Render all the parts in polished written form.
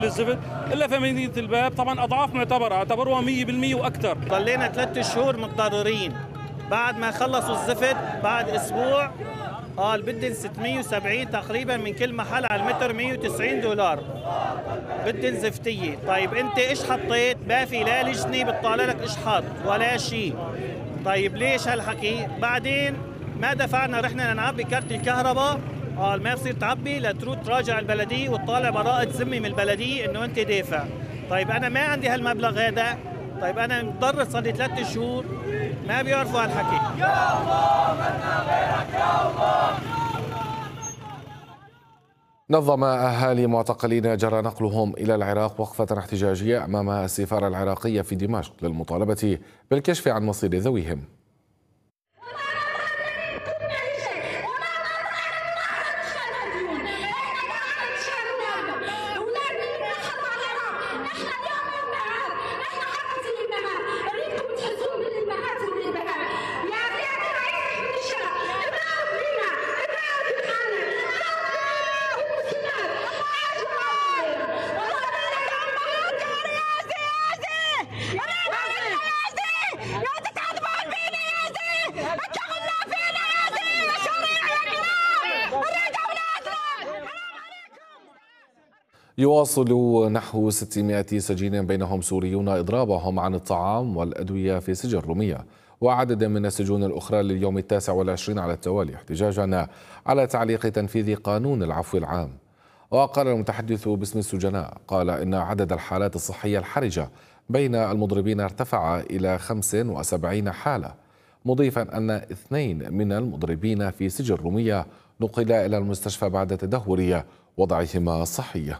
الزفت الا في مدينه الباب طبعا اضعاف معتبره، اعتبروها 100% واكثر. ضلينا 3 شهور متضررين. بعد ما خلصوا الزفت بعد اسبوع قال بدن 670 تقريبا من كل محل على المتر، 190 دولار بدن زفتيه. طيب انت ايش حطيت؟ ما في لا لجنه بتطالع لك ايش حط ولا شيء. طيب ليش هالحكي؟ بعدين ما دفعنا، رحنا نعبي كارت الكهرباء قال ما بصير تعبي لتروح تراجع البلديه وتطالع براءة ذمه من البلديه انه انت دافع. طيب انا ما عندي هالمبلغ هذا، طيب انا مضطر صار لي 3 شهور ما بيعرفوا هالحكي. يا الله منا غيرك يا الله. نظم أهالي معتقلين جرى نقلهم إلى العراق وقفة احتجاجية أمام السفارة العراقية في دمشق للمطالبة بالكشف عن مصير ذويهم. يواصل نحو 600 سجين بينهم سوريون إضرابهم عن الطعام والأدوية في سجن رومية وعدد من السجون الأخرى لليوم 29 على التوالي احتجاجا على تعليق تنفيذ قانون العفو العام. وقال المتحدث باسم السجناء قال إن عدد الحالات الصحية الحرجة بين المضربين ارتفع إلى 75 حالة، مضيفا أن 2 من المضربين في سجن رومية نقلا إلى المستشفى بعد تدهور وضعهما الصحي.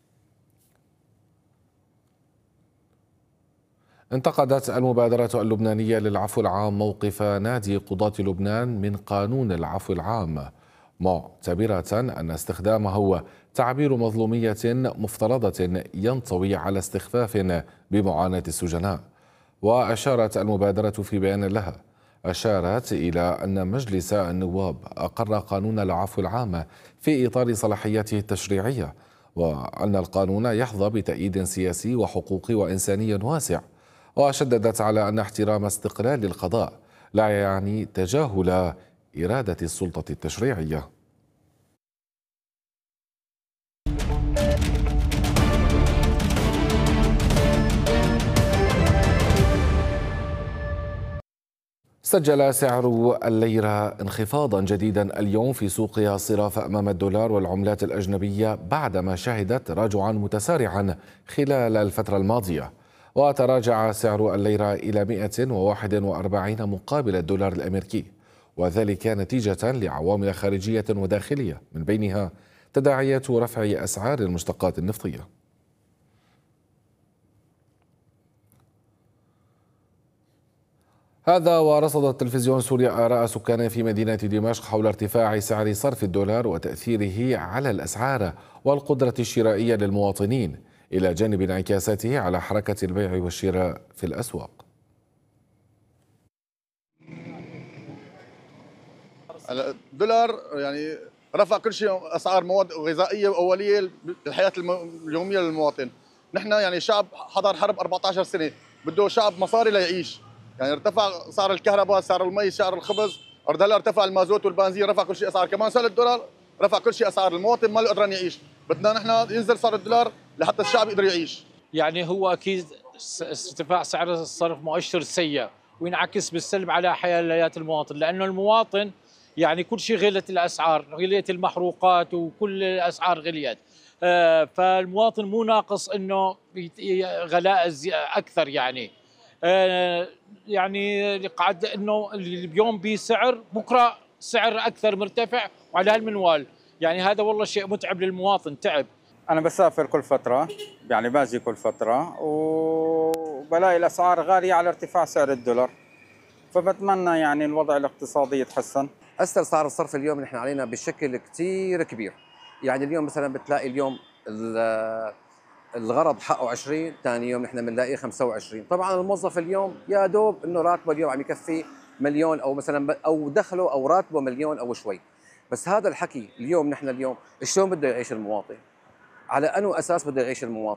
انتقدت المبادرة اللبنانية للعفو العام موقف نادي قضاة لبنان من قانون العفو العام، معتبرة أن استخدامه تعبير مظلومية مفترضة ينطوي على استخفاف بمعاناة السجناء. وأشارت المبادرة في بيان لها أشارت إلى أن مجلس النواب أقر قانون العفو العام في إطار صلاحياته التشريعية، وأن القانون يحظى بتأييد سياسي وحقوقي وإنساني واسع. وشددت على أن احترام استقلال القضاء لا يعني تجاهل إرادة السلطة التشريعية. سجل سعر الليرة انخفاضا جديدا اليوم في سوقها الصراف أمام الدولار والعملات الأجنبية بعدما شهدت تراجعا متسارعا خلال الفترة الماضية. وتراجع سعر الليرة إلى 141 مقابل الدولار الأمريكي، وذلك نتيجة لعوامل خارجية وداخلية من بينها تداعيات رفع أسعار المشتقات النفطية. هذا ورصد التلفزيون السوري آراء سكان في مدينة دمشق حول ارتفاع سعر صرف الدولار وتأثيره على الأسعار والقدرة الشرائية للمواطنين، إلى جانب انعكاساته على حركة البيع والشراء في الأسواق. الدولار يعني رفع كل شيء، أسعار مواد غذائية وأولية للحياة اليومية للمواطن. نحن يعني شعب حضر حرب 14 سنة، بده شعب مصاري ليعيش. يعني ارتفع سعر الكهرباء، سعر المي، سعر الخبز، هلا ارتفع المازوت والبنزين، رفع كل شيء أسعار. كمان سعر الدولار رفع كل شيء أسعار. المواطن ما له قدران يعيش. بدنا نحن ينزل سعر الدولار لحتى الشعب يقدر يعيش. يعني هو اكيد ارتفاع سعر الصرف مؤشر سيء وينعكس بالسلب على حياه المواطن، لانه المواطن يعني كل شيء غلت الاسعار، غليت المحروقات وكل الاسعار غليت. فالمواطن مو ناقص انه غلاء اكثر يعني قعد انه اليوم بسعر بكره سعر اكثر مرتفع وعلى هالمنوال. يعني هذا والله شيء متعب للمواطن، تعب. أنا بسافر كل فترة، يعني باجي كل فترة وبلاقي الأسعار غالية على ارتفاع سعر الدولار، فبتمنى يعني الوضع الاقتصادي يتحسن. أثر سعر الصرف اليوم نحن علينا بشكل كتير كبير. يعني اليوم مثلا بتلاقي اليوم الغرض حقه 20، ثاني يوم نحن بنلاقيه 25. طبعا الموظف اليوم يا دوب انه راتبه اليوم عم يكفي مليون او مثلا او دخله او راتبه مليون او شوي. بس هذا الحكي اليوم نحن اليوم شلون بده يعيش المواطن؟ على انه اساس بده يعيش المواطن؟